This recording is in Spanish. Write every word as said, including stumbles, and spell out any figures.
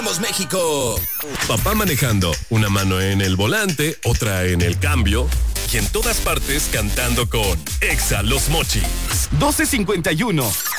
¡Vamos, México! Papá manejando, una mano en el volante, otra en el cambio, y en todas partes cantando con Exa Los Mochis. doce cincuenta y uno.